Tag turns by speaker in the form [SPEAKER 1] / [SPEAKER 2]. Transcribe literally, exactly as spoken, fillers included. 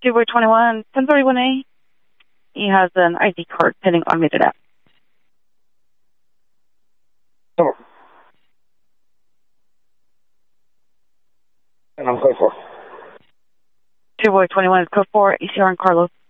[SPEAKER 1] Two boy twenty-one, ten thirty-one A. He has an I D card pending automated app.
[SPEAKER 2] Oh. And I'm code four.
[SPEAKER 1] Two boy twenty-one is code four, A C R and Carlos.